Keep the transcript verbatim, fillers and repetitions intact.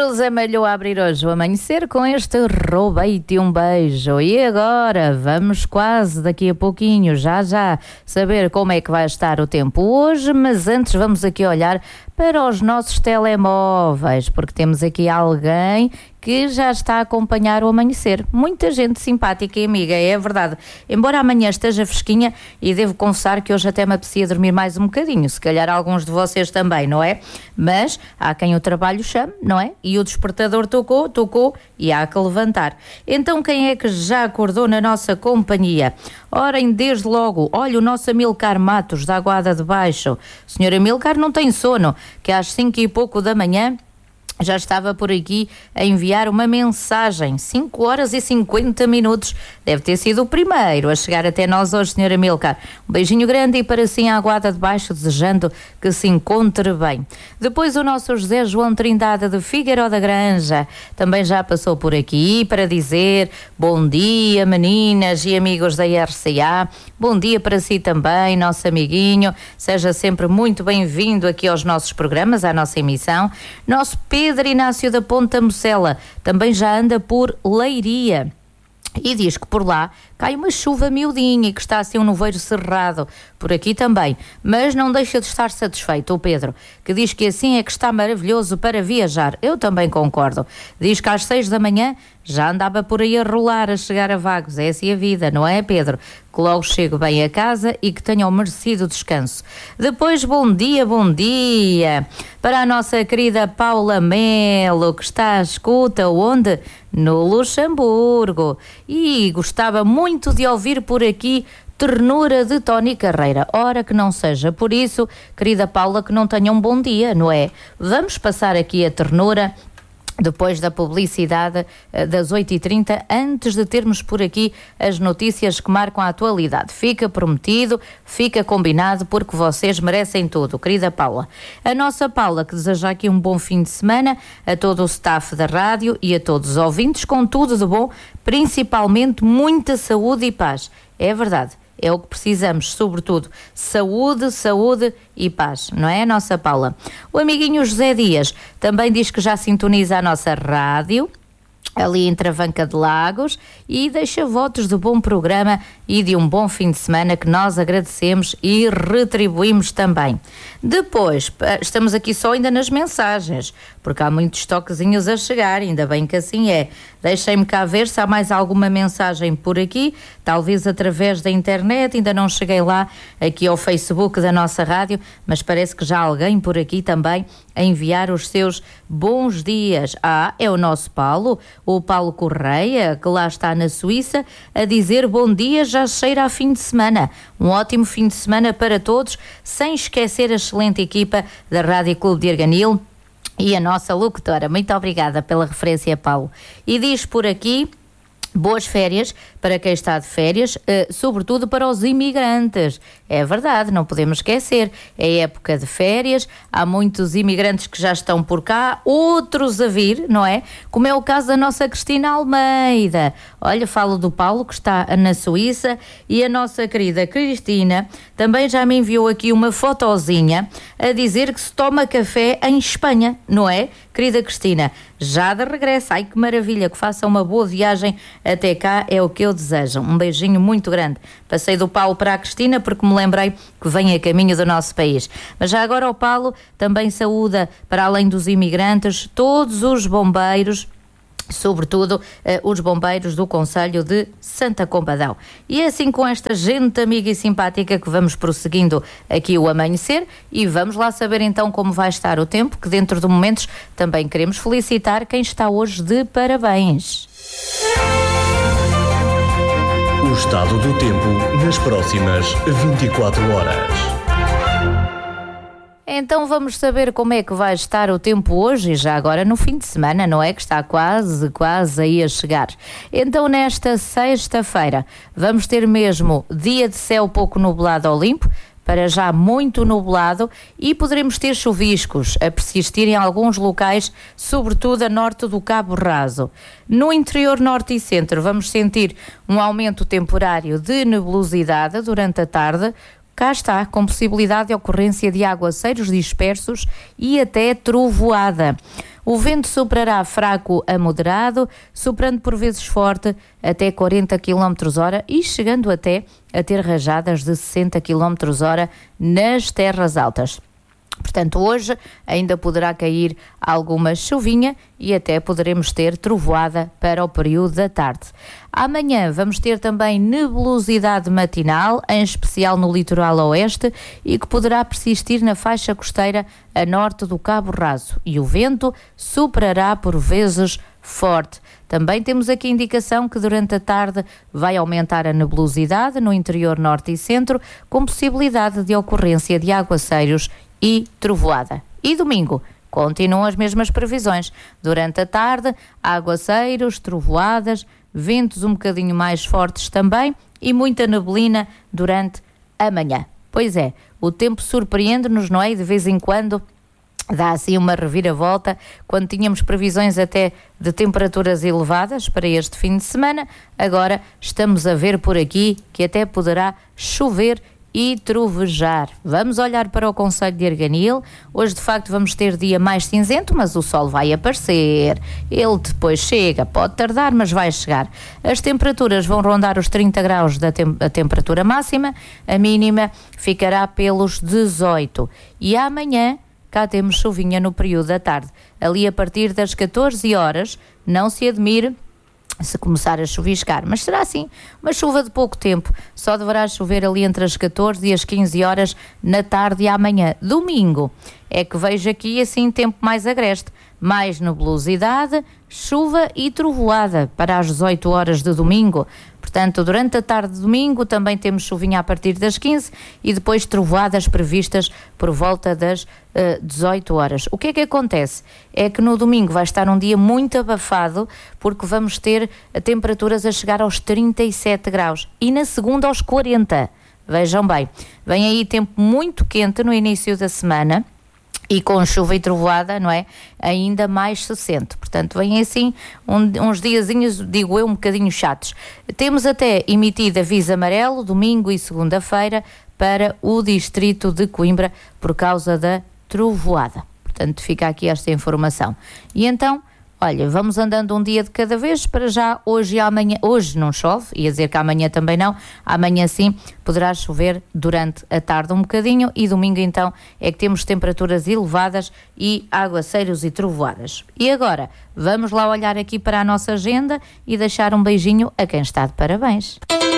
José Malhou a abrir hoje o amanhecer com este Roubei-te um beijo. E agora vamos quase daqui a pouquinho, já já, saber como é que vai estar o tempo hoje, mas antes vamos aqui olhar para os nossos telemóveis, porque temos aqui alguém que já está a acompanhar o amanhecer. Muita gente simpática e amiga, é verdade. Embora amanhã esteja fresquinha, e devo confessar que hoje até me apetecia dormir mais um bocadinho, se calhar alguns de vocês também, não é? Mas há quem o trabalho chame, não é? E o despertador tocou, tocou e há que levantar. Então quem é que já acordou na nossa companhia? Orem desde logo, olha o nosso Amilcar Matos da Aguada de Baixo. Senhor Amilcar não tem sono, que às cinco e pouco da manhã já estava por aqui a enviar uma mensagem, cinco horas e cinquenta minutos, deve ter sido o primeiro a chegar até nós hoje, senhora Amilcar. Um beijinho grande e para si a Aguada de Baixo, desejando que se encontre bem. Depois o nosso José João Trindade de Figueiró da Granja também já passou por aqui para dizer bom dia meninas e amigos da R C A, bom dia para si também, nosso amiguinho, seja sempre muito bem-vindo aqui aos nossos programas, à nossa emissão. Nosso Pedro Pedro Inácio da Ponta Mocela também já anda por Leiria e diz que por lá cai uma chuva miudinha e que está assim um nevoeiro cerrado, por aqui também, mas não deixa de estar satisfeito o Pedro, que diz que assim é que está maravilhoso para viajar. Eu também concordo. Diz que às seis da manhã já andava por aí a rolar, a chegar a Vagos. É assim a vida, não é, Pedro? Que logo chego bem a casa e que tenha o merecido descanso. Depois, bom dia, bom dia para a nossa querida Paula Melo, que está à escuta, onde? No Luxemburgo. E gostava muito de ouvir por aqui Ternura de Tony Carreira. Ora que não seja por isso, querida Paula, que não tenha um bom dia, não é? Vamos passar aqui a ternura depois da publicidade das oito e trinta, antes de termos por aqui as notícias que marcam a atualidade. Fica prometido, fica combinado, porque vocês merecem tudo, querida Paula. A nossa Paula, que deseja aqui um bom fim de semana a todo o staff da rádio e a todos os ouvintes, com tudo de bom, principalmente muita saúde e paz. É verdade. É o que precisamos, sobretudo, saúde, saúde e paz, não é, nossa Paula? O amiguinho José Dias também diz que já sintoniza a nossa rádio, ali em Travanca de Lagos, e deixa votos de bom programa e de um bom fim de semana que nós agradecemos e retribuímos também. Depois, estamos aqui só ainda nas mensagens, porque há muitos toquezinhos a chegar, ainda bem que assim é. Deixem-me cá ver se há mais alguma mensagem por aqui, talvez através da internet, ainda não cheguei lá, aqui ao Facebook da nossa rádio, mas parece que já há alguém por aqui também a enviar os seus bons dias. Ah, é o nosso Paulo, o Paulo Correia, que lá está na Suíça, a dizer bom dia, já cheira a fim de semana. Um ótimo fim de semana para todos, sem esquecer a excelente equipa da Rádio Clube de Arganil e a nossa locutora. Muito obrigada pela referência, Paulo. E diz por aqui, boas férias para quem está de férias, uh, sobretudo para os imigrantes. É verdade, não podemos esquecer. É época de férias, há muitos imigrantes que já estão por cá, outros a vir, não é? Como é o caso da nossa Cristina Almeida. Olha, falo do Paulo, que está na Suíça, e a nossa querida Cristina também já me enviou aqui uma fotozinha a dizer que se toma café em Espanha, não é? Querida Cristina, já de regresso. Ai, que maravilha, que faça uma boa viagem até cá, é o que eu desejo. Um beijinho muito grande. Passei do Paulo para a Cristina porque me lembrei que vem a caminho do nosso país. Mas já agora o Paulo também saúda, para além dos imigrantes, todos os bombeiros, sobretudo eh, os bombeiros do Concelho de Santa Combadão. E é assim, com esta gente amiga e simpática, que vamos prosseguindo aqui o amanhecer, e vamos lá saber então como vai estar o tempo, que dentro de momentos também queremos felicitar quem está hoje de parabéns. O estado do tempo nas próximas vinte e quatro horas. Então vamos saber como é que vai estar o tempo hoje, e já agora no fim de semana, não é? Que está quase, quase aí a chegar. Então nesta sexta-feira vamos ter mesmo dia de céu pouco nublado ao limpo, para já muito nublado, e poderemos ter chuviscos a persistir em alguns locais, sobretudo a norte do Cabo Raso. No interior norte e centro vamos sentir um aumento temporário de nebulosidade durante a tarde. Cá está, com possibilidade de ocorrência de aguaceiros dispersos e até trovoada. O vento soprará fraco a moderado, soprando por vezes forte até quarenta quilómetros hora e chegando até a ter rajadas de sessenta quilómetros hora nas terras altas. Portanto, hoje ainda poderá cair alguma chuvinha e até poderemos ter trovoada para o período da tarde. Amanhã vamos ter também nebulosidade matinal, em especial no litoral oeste, e que poderá persistir na faixa costeira a norte do Cabo Raso. E o vento soprará por vezes forte. Também temos aqui indicação que durante a tarde vai aumentar a nebulosidade no interior norte e centro, com possibilidade de ocorrência de aguaceiros e trovoada. E domingo, continuam as mesmas previsões. Durante a tarde, aguaceiros, trovoadas, ventos um bocadinho mais fortes também e muita neblina durante a manhã. Pois é, o tempo surpreende-nos, não é? De vez em quando dá assim uma reviravolta, quando tínhamos previsões até de temperaturas elevadas para este fim de semana, agora estamos a ver por aqui que até poderá chover e trovejar. Vamos olhar para o concelho de Arganil. Hoje de facto vamos ter dia mais cinzento, mas o sol vai aparecer. Ele depois chega, pode tardar, mas vai chegar. As temperaturas vão rondar os trinta graus da tem- a temperatura máxima, a mínima ficará pelos dezoito. E amanhã cá temos chuvinha no período da tarde. Ali a partir das catorze horas, não se admire se começar a chuviscar, mas será assim uma chuva de pouco tempo, só deverá chover ali entre as catorze e as quinze horas na tarde e amanhã. Domingo é que vejo aqui assim tempo mais agreste, mais nebulosidade, chuva e trovoada para as dezoito horas de domingo. Portanto, durante a tarde de domingo também temos chuvinha a partir das quinze e depois trovoadas previstas por volta das uh, dezoito horas. O que é que acontece? É que no domingo vai estar um dia muito abafado, porque vamos ter temperaturas a chegar aos trinta e sete graus e na segunda aos quarenta. Vejam bem, vem aí tempo muito quente no início da semana, e com chuva e trovoada, não é? Ainda mais sessenta. Portanto, vêm assim um, uns diazinhos, digo eu, um bocadinho chatos. Temos até emitido aviso amarelo, domingo e segunda-feira, para o distrito de Coimbra, por causa da trovoada. Portanto, fica aqui esta informação. E então, olha, vamos andando um dia de cada vez, para já hoje e amanhã. Hoje não chove, ia dizer que amanhã também não, amanhã sim poderá chover durante a tarde um bocadinho e domingo então é que temos temperaturas elevadas e aguaceiros e trovoadas. E agora, vamos lá olhar aqui para a nossa agenda e deixar um beijinho a quem está de parabéns.